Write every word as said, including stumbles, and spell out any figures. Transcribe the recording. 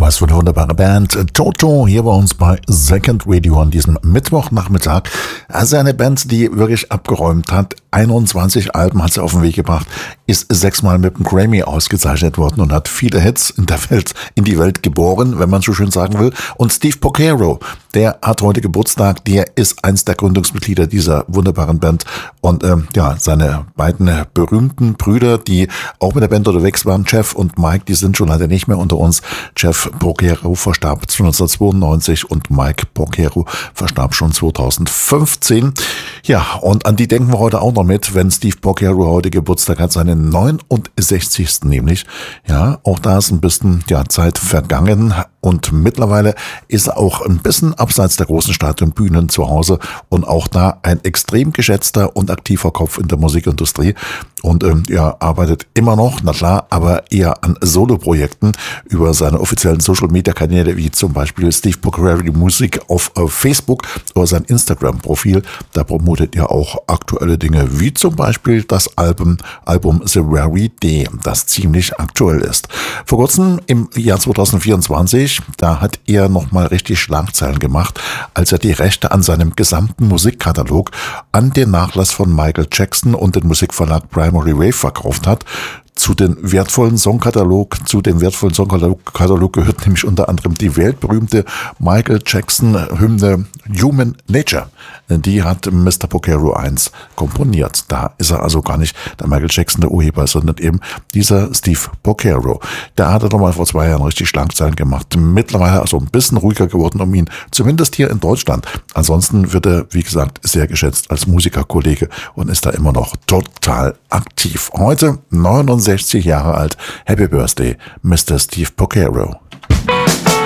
Was für eine wunderbare Band. Toto hier bei uns bei Second Radio an diesem Mittwochnachmittag. Also eine Band, die wirklich abgeräumt hat. einundzwanzig Alben hat sie auf den Weg gebracht, ist sechsmal mit dem Grammy ausgezeichnet worden und hat viele Hits in der Welt, in die Welt geboren, wenn man so schön sagen will. Und Steve Porcaro, der hat heute Geburtstag, der ist eins der Gründungsmitglieder dieser wunderbaren Band. Und ähm, ja, seine beiden berühmten Brüder, die auch mit der Band unterwegs waren, Jeff und Mike, die sind schon leider nicht mehr unter uns. Jeff Porcaro verstarb neunzehnhundertzweiundneunzig und Mike Porcaro verstarb schon zweitausendfünfzehn. Ja, und an die denken wir heute auch noch mit, wenn Steve Porcaro heute Geburtstag hat, seinen neunundsechzigsten nämlich. Ja, auch da ist ein bisschen ja, Zeit vergangen und mittlerweile ist er auch ein bisschen abseits der großen Stadionbühnen zu Hause und auch da ein extrem geschätzter und aktiver Kopf in der Musikindustrie und ähm, ja, arbeitet immer noch, na klar, aber eher an Soloprojekten über seine offiziellen Social-Media-Kanäle, wie zum Beispiel Steve Porcaro Musik auf äh, Facebook oder sein Instagram-Profil. Da promotet er auch aktuelle Dinge, wie zum Beispiel das Album, Album The Very Day, das ziemlich aktuell ist. Vor kurzem im Jahr zweitausendvierundzwanzig, da hat er nochmal richtig Schlagzeilen gemacht, als er die Rechte an seinem gesamten Musikkatalog an den Nachlass von Michael Jackson und den Musikverlag Primary Wave verkauft hat. Zu den wertvollen Songkatalog, zu dem wertvollen Songkatalog gehört nämlich unter anderem die weltberühmte Michael Jackson Hymne Human Nature. Die hat Mister Porcaro eins komponiert. Da ist er also gar nicht der Michael Jackson der Urheber, sondern eben dieser Steve Porcaro. Der hatte doch mal vor zwei Jahren richtig Schlagzeilen gemacht. Mittlerweile also ein bisschen ruhiger geworden um ihn, zumindest hier in Deutschland. Ansonsten wird er, wie gesagt, sehr geschätzt als Musikerkollege und ist da immer noch total aktiv. Heute neunundsechzig Jahre alt. Happy Birthday, Mister Steve Porcaro.